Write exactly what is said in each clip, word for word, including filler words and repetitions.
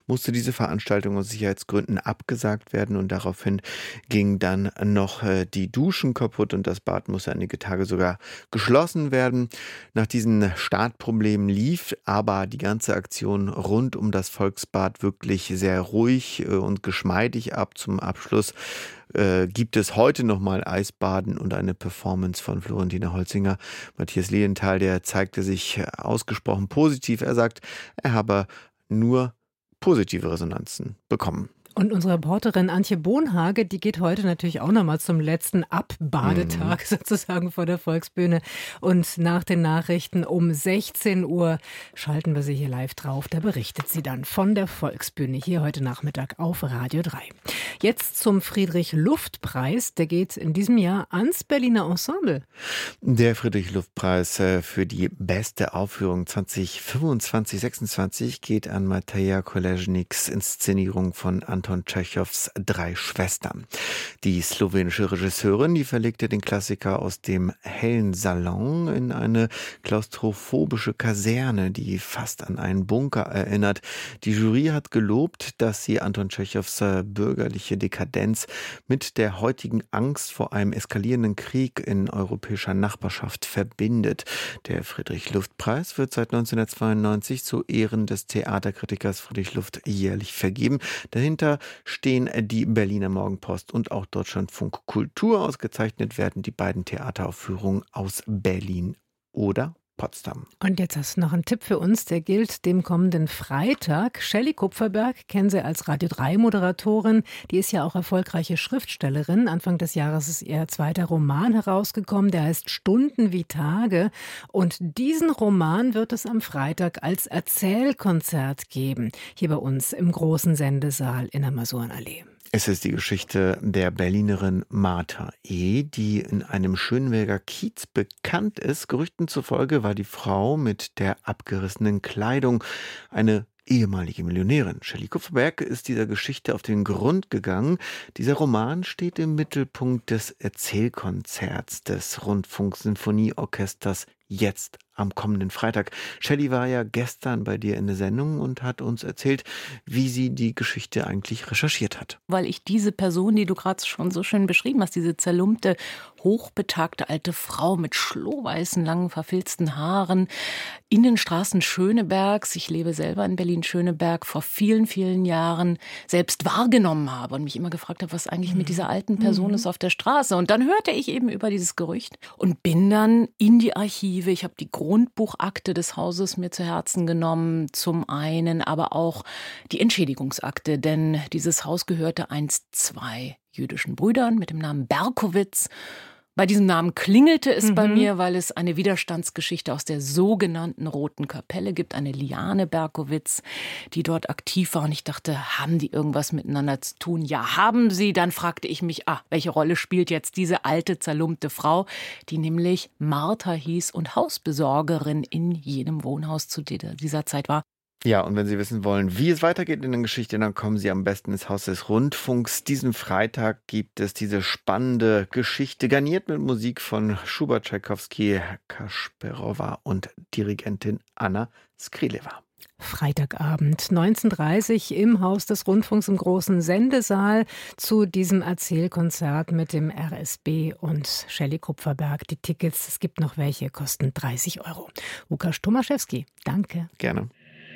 musste diese Veranstaltung aus Sicherheitsgründen abgesagt werden und daraufhin ging dann noch äh, die Duschen kaputt und das Bad musste einige Tage sogar geschlossen werden. Nach diesen Startproblemen lief aber die ganze Aktion rund um das Volksbad wirklich sehr ruhig äh, und geschmeidig ab. Zum Abschluss äh, gibt es heute nochmal Eisbaden und eine Performance von Florentina Holzinger. Matthias Lilienthal, der zeigte sich ausgesprochen positiv. Er sagt, er habe nur positive Resonanzen bekommen. Und unsere Reporterin Antje Bohnhage, die geht heute natürlich auch nochmal zum letzten Abbadetag mhm. sozusagen vor der Volksbühne. Und nach den Nachrichten um sechzehn Uhr schalten wir sie hier live drauf. Da berichtet sie dann von der Volksbühne hier heute Nachmittag auf Radio drei. Jetzt zum Friedrich-Luft-Preis. Der geht in diesem Jahr ans Berliner Ensemble. Der Friedrich-Luft-Preis für die beste Aufführung zwanzig fünfundzwanzig sechsundzwanzig geht an Mateja Koležniks Inszenierung von Anton Tschechows Drei Schwestern. Die slowenische Regisseurin, die verlegte den Klassiker aus dem hellen Salon in eine klaustrophobische Kaserne, die fast an einen Bunker erinnert. Die Jury hat gelobt, dass sie Anton Tschechows bürgerliche Dekadenz mit der heutigen Angst vor einem eskalierenden Krieg in europäischer Nachbarschaft verbindet. Der Friedrich-Luft-Preis wird seit neunzehnhundertzweiundneunzig zu Ehren des Theaterkritikers Friedrich Luft jährlich vergeben. Dahinter stehen die Berliner Morgenpost und auch Deutschlandfunk Kultur. Ausgezeichnet werden die beiden Theateraufführungen aus Berlin oder Potsdam. Und jetzt hast du noch einen Tipp für uns, der gilt dem kommenden Freitag. Shelley Kupferberg kennen Sie als Radio drei Moderatorin. Die ist ja auch erfolgreiche Schriftstellerin. Anfang des Jahres ist ihr zweiter Roman herausgekommen, der heißt Stunden wie Tage. Und diesen Roman wird es am Freitag als Erzählkonzert geben, hier bei uns im großen Sendesaal in der Masurenallee. Es ist die Geschichte der Berlinerin Martha E., die in einem Schönberger Kiez bekannt ist. Gerüchten zufolge war die Frau mit der abgerissenen Kleidung eine ehemalige Millionärin. Shelley Kupferberg ist dieser Geschichte auf den Grund gegangen. Dieser Roman steht im Mittelpunkt des Erzählkonzerts des Rundfunksinfonieorchesters jetzt am kommenden Freitag. Shelley war ja gestern bei dir in der Sendung und hat uns erzählt, wie sie die Geschichte eigentlich recherchiert hat. Weil ich diese Person, die du gerade schon so schön beschrieben hast, diese zerlumpte, hochbetagte alte Frau mit schlohweißen, langen, verfilzten Haaren in den Straßen Schönebergs, ich lebe selber in Berlin-Schöneberg, vor vielen, vielen Jahren selbst wahrgenommen habe und mich immer gefragt habe, was eigentlich mit dieser alten Person mhm. ist auf der Straße. Und dann hörte ich eben über dieses Gerücht und bin dann in die Archive. Ich habe die Grundbuchakte des Hauses mir zu Herzen genommen, zum einen, aber auch die Entschädigungsakte, denn dieses Haus gehörte einst zwei jüdischen Brüdern mit dem Namen Berkowitz. Bei diesem Namen klingelte es mhm. bei mir, weil es eine Widerstandsgeschichte aus der sogenannten Roten Kapelle gibt. Eine Liane Berkowitz, die dort aktiv war. Und ich dachte, haben die irgendwas miteinander zu tun? Ja, haben sie. Dann fragte ich mich, ah, welche Rolle spielt jetzt diese alte, zerlumpte Frau, die nämlich Martha hieß und Hausbesorgerin in jedem Wohnhaus zu dieser Zeit war. Ja, und wenn Sie wissen wollen, wie es weitergeht in der Geschichte, dann kommen Sie am besten ins Haus des Rundfunks. Diesen Freitag gibt es diese spannende Geschichte, garniert mit Musik von Schubert, Tschaikowski, Kasparova und Dirigentin Anna Skrileva. Freitagabend, neunzehn Uhr dreißig im Haus des Rundfunks im großen Sendesaal zu diesem Erzählkonzert mit dem R S B und Shelley Kupferberg. Die Tickets, es gibt noch welche, kosten dreißig Euro. Łukasz Tomaszewski, danke. Gerne.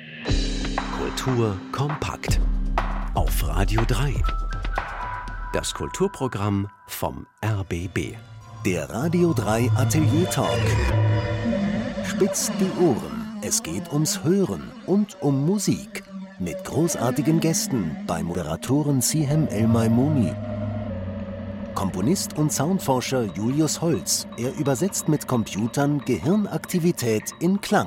Kultur kompakt auf Radio drei. Das Kulturprogramm vom R B B. Der Radio drei Atelier Talk. Spitzt die Ohren, es geht ums Hören und um Musik. Mit großartigen Gästen bei Moderatorin Sihem El-Maimouni. Komponist und Soundforscher Julius Holz. Er übersetzt mit Computern Gehirnaktivität in Klang.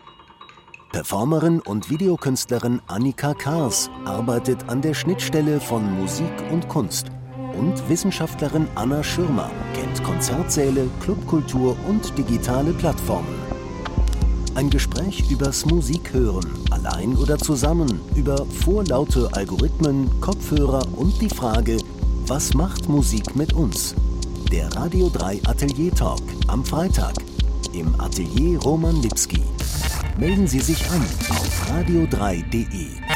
Performerin und Videokünstlerin Annika Kars arbeitet an der Schnittstelle von Musik und Kunst. Und Wissenschaftlerin Anna Schirmer kennt Konzertsäle, Clubkultur und digitale Plattformen. Ein Gespräch übers Musikhören, allein oder zusammen, über vorlaute Algorithmen, Kopfhörer und die Frage, was macht Musik mit uns? Der Radio drei Atelier Talk am Freitag im Atelier Roman Lipski. Melden Sie sich an auf radio drei punkt de.